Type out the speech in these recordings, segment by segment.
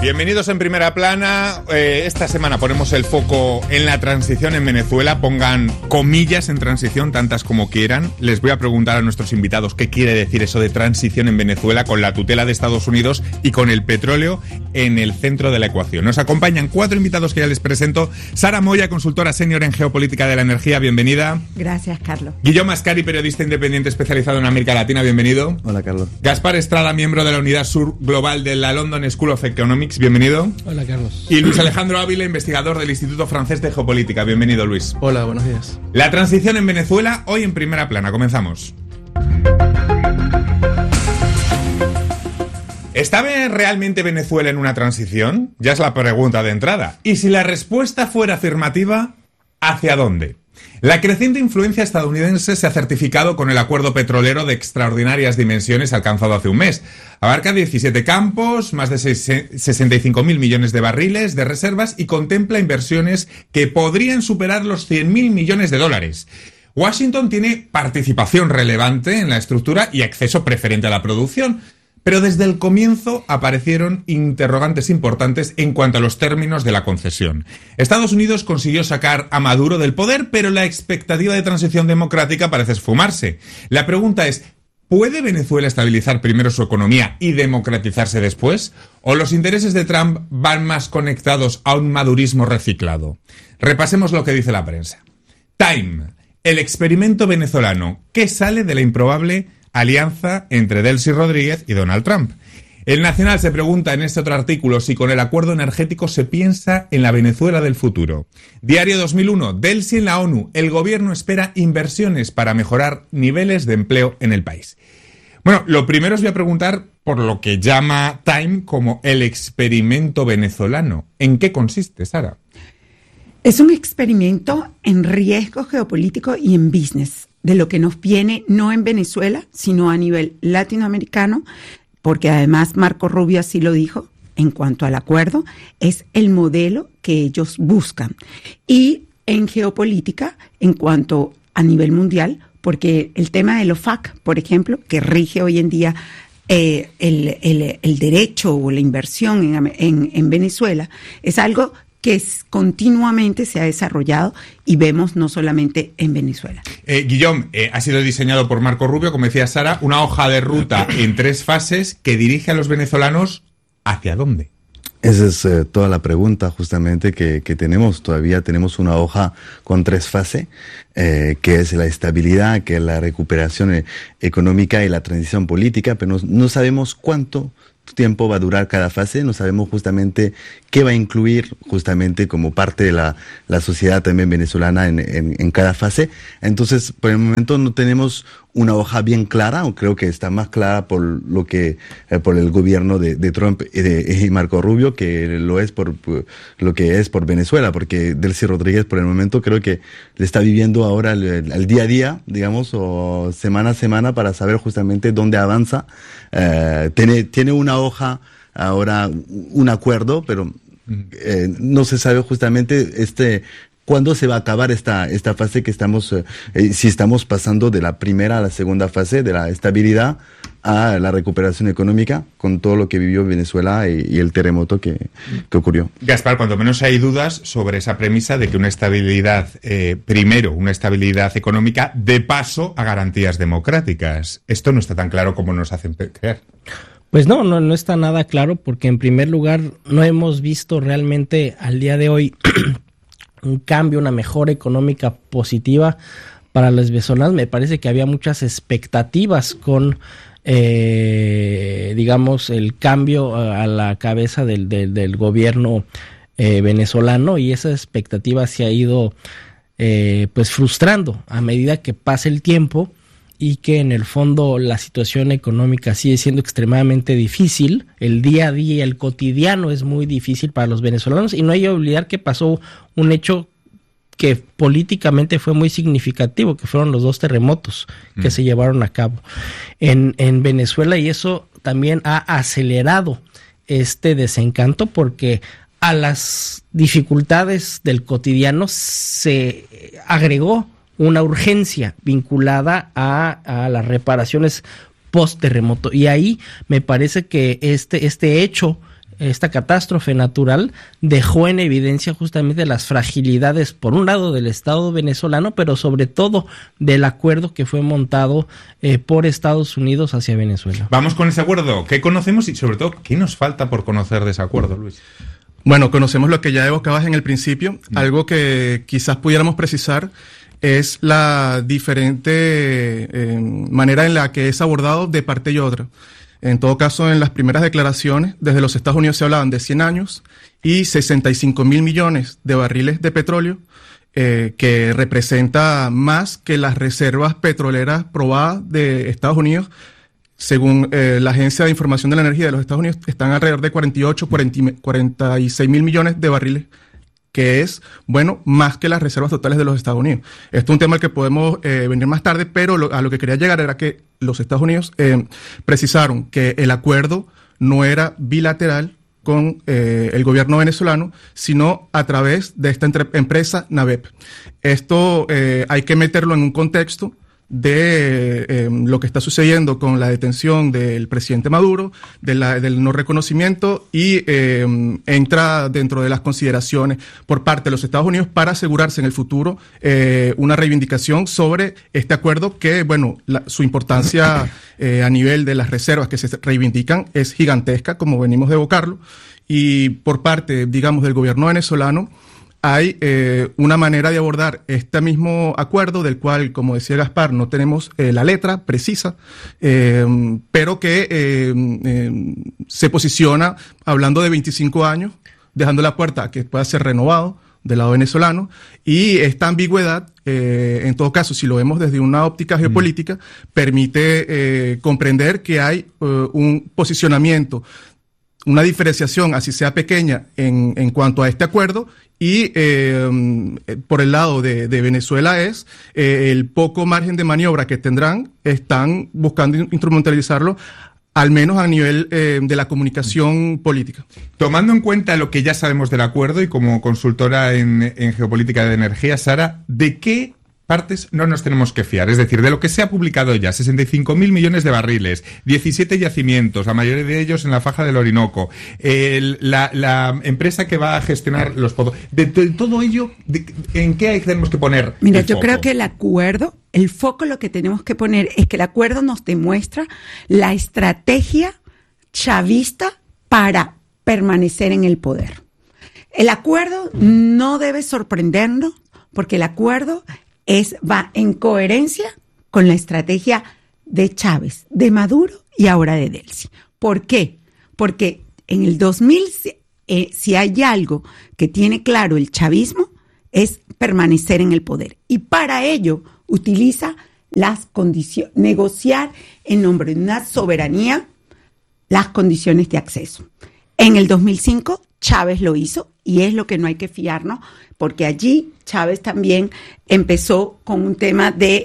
Bienvenidos en Primera Plana. Esta semana ponemos el foco en la transición en Venezuela. Pongan comillas en transición, tantas como quieran. Les voy a preguntar a nuestros invitados qué quiere decir eso de transición en Venezuela con la tutela de Estados Unidos y con el petróleo en el centro de la ecuación. Nos acompañan 4 invitados que ya les presento. Sara Moya, consultora senior en geopolítica de la energía. Bienvenida. Gracias, Carlos. Guillaume Ascari, periodista independiente especializado en América Latina. Bienvenido. Hola, Carlos. Gaspar Estrada, miembro de la Unidad Sur Global de la London School of Economics. Bienvenido. Hola, Carlos. Y Luis Alejandro Ávila, investigador del Instituto Francés de Geopolítica. Bienvenido, Luis. Hola, buenos días. La transición en Venezuela, hoy en Primera Plana. Comenzamos. ¿Está realmente Venezuela en una transición? Ya es la pregunta de entrada. Y si la respuesta fuera afirmativa, ¿hacia dónde? La creciente influencia estadounidense se ha certificado con el acuerdo petrolero de extraordinarias dimensiones alcanzado hace un mes. Abarca 17 campos, más de 65.000 millones de barriles de reservas y contempla inversiones que podrían superar los 100.000 millones de dólares. Washington tiene participación relevante en la estructura y acceso preferente a la producción. Pero desde el comienzo aparecieron interrogantes importantes en cuanto a los términos de la concesión. Estados Unidos consiguió sacar a Maduro del poder, pero la expectativa de transición democrática parece esfumarse. La pregunta es, ¿puede Venezuela estabilizar primero su economía y democratizarse después? ¿O los intereses de Trump van más conectados a un madurismo reciclado? Repasemos lo que dice la prensa. Time, el experimento venezolano. ¿Qué sale de la improbable alianza entre Delcy Rodríguez y Donald Trump? El Nacional se pregunta en este otro artículo si con el acuerdo energético se piensa en la Venezuela del futuro. Diario 2001, Delcy en la ONU. El gobierno espera inversiones para mejorar niveles de empleo en el país. Bueno, lo primero os voy a preguntar por lo que llama Time como el experimento venezolano. ¿En qué consiste, Sara? Es un experimento en riesgo geopolítico y en business, de lo que nos viene no en Venezuela, sino a nivel latinoamericano, porque además Marco Rubio así lo dijo en cuanto al acuerdo, es el modelo que ellos buscan. Y en geopolítica, en cuanto a nivel mundial, porque el tema del OFAC, por ejemplo, que rige hoy en día el derecho o la inversión en Venezuela, es algo que continuamente se ha desarrollado y vemos no solamente en Venezuela. Guillaume, ha sido diseñado por Marco Rubio, como decía Sara, una hoja de ruta en 3 fases que dirige a los venezolanos ¿hacia dónde? Esa es toda la pregunta justamente que tenemos. Todavía tenemos una hoja con 3 fases, que es la estabilidad, que es la recuperación económica y la transición política, pero no sabemos cuánto tiempo va a durar cada fase, no sabemos justamente qué va a incluir justamente como parte de la sociedad también venezolana en cada fase. Entonces, por el momento no tenemos una hoja bien clara, o creo que está más clara por lo que por el gobierno de Trump y Marco Rubio, que lo es por lo que es por Venezuela, porque Delcy Rodríguez por el momento creo que le está viviendo ahora el día a día, digamos, o semana a semana para saber justamente dónde avanza. Tiene una hoja ahora, un acuerdo, pero no se sabe justamente ¿cuándo se va a acabar esta fase que estamos, si estamos pasando de la primera a la segunda fase, de la estabilidad a la recuperación económica, con todo lo que vivió Venezuela y el terremoto que ocurrió? Gaspar, cuando menos hay dudas sobre esa premisa de que una estabilidad, primero, una estabilidad económica, de paso a garantías democráticas. Esto no está tan claro como nos hacen creer. Pues no está nada claro, porque en primer lugar no hemos visto realmente al día de hoy un cambio, una mejora económica positiva para los venezolanos. Me parece que había muchas expectativas con, digamos, el cambio a la cabeza del gobierno venezolano, y esa expectativa se ha ido pues frustrando a medida que pasa el tiempo, y que en el fondo la situación económica sigue siendo extremadamente difícil. El día a día, el cotidiano es muy difícil para los venezolanos, y no hay que olvidar que pasó un hecho que políticamente fue muy significativo, que fueron los 2 terremotos que se llevaron a cabo en Venezuela, y eso también ha acelerado este desencanto, porque a las dificultades del cotidiano se agregó una urgencia vinculada a las reparaciones post-terremoto. Y ahí me parece que este hecho esta catástrofe natural dejó en evidencia justamente las fragilidades, por un lado, del Estado venezolano, pero sobre todo del acuerdo que fue montado por Estados Unidos hacia Venezuela. Vamos con ese acuerdo. ¿Qué conocemos y, sobre todo, qué nos falta por conocer de ese acuerdo, Luis? Bueno, conocemos lo que ya evocabas en el principio. Algo que quizás pudiéramos precisar es la diferente manera en la que es abordado de parte y otra. En todo caso, en las primeras declaraciones, desde los Estados Unidos se hablaban de 100 años y 65.000 millones de barriles de petróleo, que representa más que las reservas petroleras probadas de Estados Unidos. Según la Agencia de Información de la Energía de los Estados Unidos, están alrededor de 46.000 millones de barriles, que es, bueno, más que las reservas totales de los Estados Unidos. Esto es un tema al que podemos venir más tarde, pero a lo que quería llegar era que los Estados Unidos precisaron que el acuerdo no era bilateral con el gobierno venezolano, sino a través de esta empresa NAVEP. Esto hay que meterlo en un contexto de lo que está sucediendo con la detención del presidente Maduro, del no reconocimiento, y entra dentro de las consideraciones por parte de los Estados Unidos para asegurarse en el futuro una reivindicación sobre este acuerdo que, bueno, su importancia a nivel de las reservas que se reivindican es gigantesca, como venimos de evocarlo, y por parte, digamos, del gobierno venezolano hay una manera de abordar este mismo acuerdo, del cual, como decía Gaspar, no tenemos la letra precisa, pero que se posiciona hablando de 25 años, dejando la puerta a que pueda ser renovado del lado venezolano, y esta ambigüedad, en todo caso, si lo vemos desde una óptica geopolítica, permite comprender que hay un posicionamiento, una diferenciación, así sea pequeña, en cuanto a este acuerdo, y por el lado de Venezuela es el poco margen de maniobra que tendrán, están buscando instrumentalizarlo, al menos a nivel de la comunicación política. Tomando en cuenta lo que ya sabemos del acuerdo y como consultora en geopolítica de energía, Sara, ¿de qué partes no nos tenemos que fiar? Es decir, de lo que se ha publicado ya, 65.000 millones de barriles, 17 yacimientos, la mayoría de ellos en la faja del Orinoco, la empresa que va a gestionar los pozos, de todo ello, ¿en qué tenemos que poner Mira, el yo foco? creo que el acuerdo, el foco lo que tenemos que poner es que el acuerdo nos demuestra la estrategia chavista para permanecer en el poder. El acuerdo no debe sorprendernos porque el acuerdo va en coherencia con la estrategia de Chávez, de Maduro y ahora de Delcy. ¿Por qué? Porque en el 2000, si hay algo que tiene claro el chavismo, es permanecer en el poder. Y para ello utiliza las condiciones, negociar en nombre de una soberanía las condiciones de acceso. En el 2005 Chávez lo hizo y es lo que no hay que fiarnos, porque allí Chávez también empezó con un tema de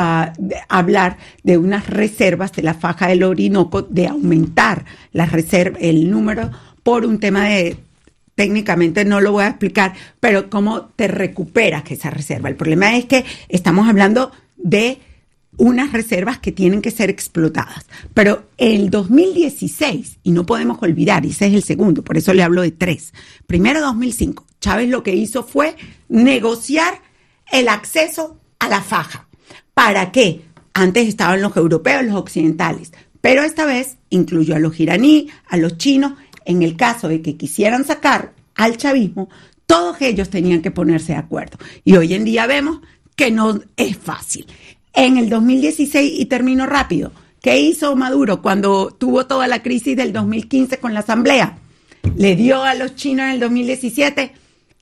hablar de unas reservas de la faja del Orinoco, de aumentar las reservas, el número, por un tema de, técnicamente no lo voy a explicar, pero cómo te recuperas esa reserva. El problema es que estamos hablando de unas reservas que tienen que ser explotadas. Pero el 2016, y no podemos olvidar, y ese es el segundo, por eso le hablo de tres. Primero, 2005, Chávez lo que hizo fue negociar el acceso a la faja. ¿Para qué? Antes estaban los europeos, los occidentales, pero esta vez incluyó a los iraníes, a los chinos. En el caso de que quisieran sacar al chavismo, todos ellos tenían que ponerse de acuerdo. Y hoy en día vemos que no es fácil. En el 2016, y termino rápido, ¿qué hizo Maduro cuando tuvo toda la crisis del 2015 con la asamblea? Le dio a los chinos en el 2017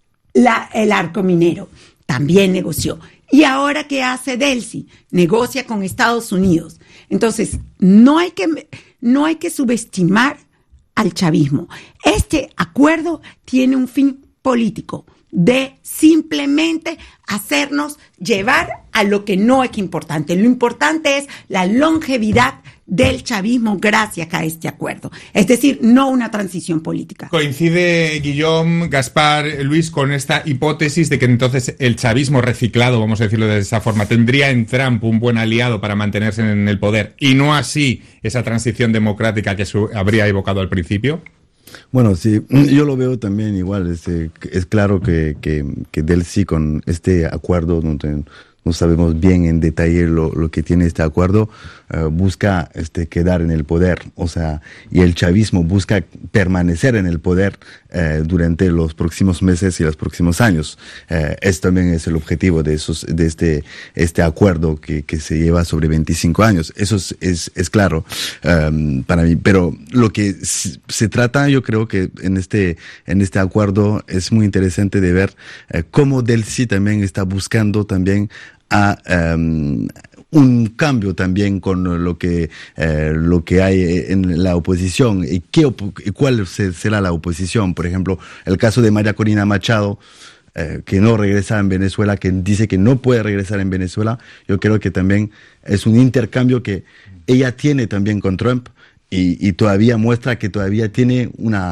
el arco minero. También negoció. ¿Y ahora qué hace Delcy? Negocia con Estados Unidos. Entonces, no hay que subestimar al chavismo. Este acuerdo tiene un fin político de simplemente hacernos llevar a lo que no es importante. Lo importante es la longevidad del chavismo gracias a este acuerdo. Es decir, no una transición política. ¿Coincide Guillaume, Gaspar, Luis con esta hipótesis de que entonces el chavismo reciclado, vamos a decirlo de esa forma, tendría en Trump un buen aliado para mantenerse en el poder y no así esa transición democrática que habría evocado al principio? Bueno, sí, yo lo veo también igual. Es claro que Delcy con este acuerdo, no sabemos bien en detalle lo que tiene este acuerdo, busca quedar en el poder, o sea, y el chavismo busca permanecer en el poder durante los próximos meses y los próximos años. También es el objetivo de este acuerdo que se lleva sobre 25 años. Eso es claro para mí. Pero lo que se trata, yo creo que en este acuerdo es muy interesante de ver cómo Delcy también está buscando también a un cambio también con lo que hay en la oposición y cuál será la oposición. Por ejemplo, el caso de María Corina Machado, que no regresa en Venezuela, que dice que no puede regresar en Venezuela. Yo creo que también es un intercambio que ella tiene también con Trump y todavía muestra que todavía tiene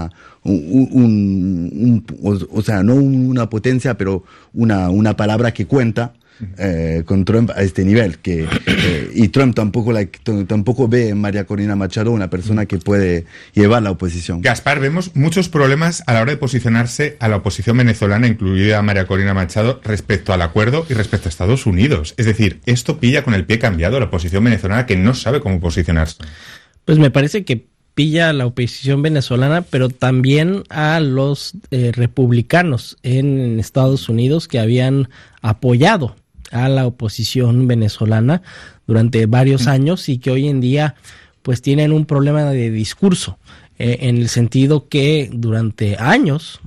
o sea, no una potencia, pero una palabra que cuenta con Trump a este nivel, y Trump tampoco ve en María Corina Machado una persona que puede llevar la oposición. Gaspar, vemos muchos problemas a la hora de posicionarse a la oposición venezolana, incluida María Corina Machado, respecto al acuerdo y respecto a Estados Unidos. Es decir, esto pilla con el pie cambiado a la oposición venezolana, que no sabe cómo posicionarse. Pues me parece que pilla a la oposición venezolana, pero también a los republicanos en Estados Unidos que habían apoyado a la oposición venezolana durante varios años y que hoy en día pues tienen un problema de discurso, en el sentido que durante años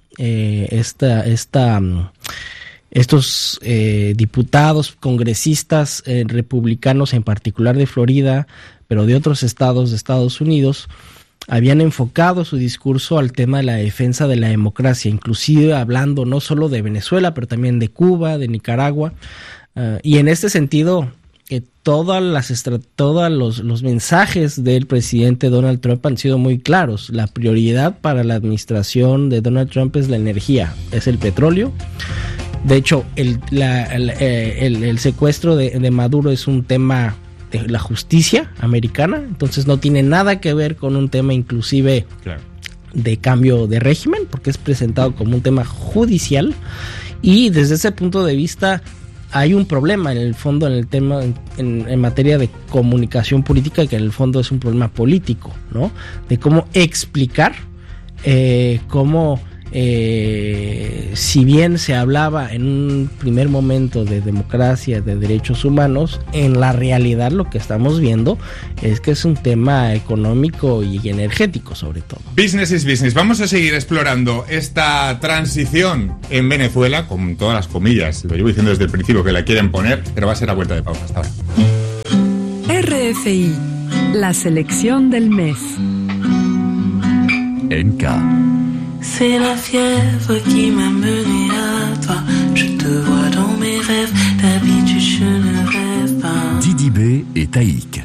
estos diputados, congresistas republicanos, en particular de Florida, pero de otros estados de Estados Unidos, habían enfocado su discurso al tema de la defensa de la democracia, inclusive hablando no solo de Venezuela, pero también de Cuba, de Nicaragua, y en este sentido, todos los mensajes del presidente Donald Trump han sido muy claros. La prioridad para la administración de Donald Trump es la energía, es el petróleo. De hecho, el secuestro de Maduro es un tema de la justicia americana, entonces no tiene nada que ver con un tema inclusive de cambio de régimen, porque es presentado como un tema judicial, y desde ese punto de vista hay un problema en el fondo en el tema en materia de comunicación política, que en el fondo es un problema político, ¿no? De cómo explicar cómo si bien se hablaba en un primer momento de democracia, de derechos humanos, en la realidad lo que estamos viendo es que es un tema económico y energético sobre todo. Business is business. Vamos a seguir explorando esta transición en Venezuela, con todas las comillas, lo llevo diciendo desde el principio que la quieren poner, pero va a ser a vuelta de pausa. Hasta ahora. RFI, la selección del mes. NK. C'est la fièvre qui m'a mené à toi. Je te vois dans mes rêves, d'habitude je ne rêve pas. Didi B et Taïk.